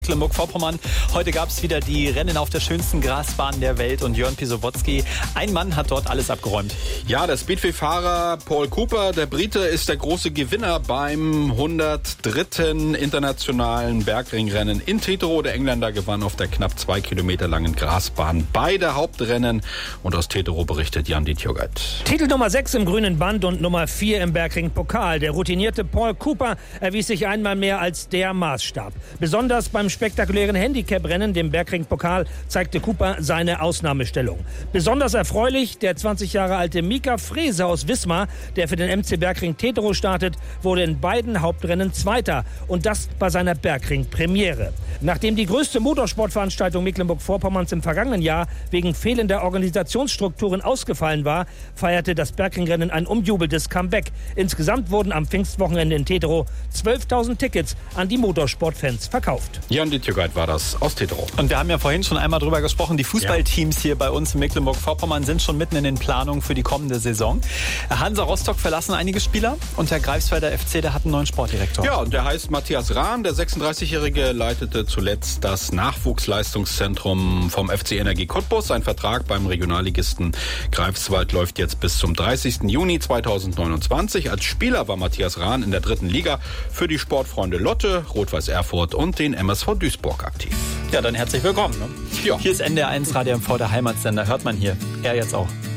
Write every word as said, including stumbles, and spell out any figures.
Mecklenburg-Vorpommern. Heute gab es wieder die Rennen auf der schönsten Grasbahn der Welt und Jörn Pisowotzki, ein Mann hat dort alles abgeräumt. Ja, der Speedway-Fahrer Paul Cooper, der Brite, ist der große Gewinner beim hundertdritten internationalen Bergringrennen in Tetero. Der Engländer gewann auf der knapp zwei Kilometer langen Grasbahn beide Hauptrennen. Und aus Tetero berichtet Jan Dietjogert. Titel Nummer sechs im grünen Band und Nummer vier im Bergring-Pokal. Der routinierte Paul Cooper erwies sich einmal mehr als der Maßstab. Besonders beim spektakulären Handicap-Rennen, dem Bergring-Pokal, zeigte Cooper seine Ausnahmestellung. Besonders erfreulich, der zwanzig Jahre alte Mika Frese aus Wismar, der für den M C Bergring Tetero startet, wurde in beiden Hauptrennen Zweiter. Und das bei seiner Bergring-Premiere. Nachdem die größte Motorsportveranstaltung Mecklenburg-Vorpommerns im vergangenen Jahr wegen fehlender Organisationsstrukturen ausgefallen war, feierte das Bergringrennen ein umjubeltes Comeback. Insgesamt wurden am Pfingstwochenende in Tetero zwölftausend Tickets an die Motorsportfans verkauft. Jan Dietjogert war das aus Tetero. Und wir haben ja vorhin schon einmal drüber gesprochen, die Fußballteams hier bei uns in Mecklenburg-Vorpommern sind schon mitten in den Planungen für die kommende Saison. Hansa Rostock verlassen einige Spieler und der Greifswalder F C, der hat einen neuen Sportdirektor. Ja, und der heißt Matthias Rahn. Der sechsunddreißigjährige leitete zuletzt das Nachwuchsleistungszentrum vom F C Energie Cottbus. Sein Vertrag beim Regionalligisten Greifswald läuft jetzt bis zum dreißigsten Juni zweitausendneunundzwanzig. Als Spieler war Matthias Rahn in der dritten Liga für die Sportfreunde Lotte, Rot-Weiß Erfurt und den M S V Duisburg aktiv. Ja, dann herzlich willkommen. Ne? Ja. Hier ist N D R eins Radio M V, der Heimatsender. Hört man hier. Er jetzt auch.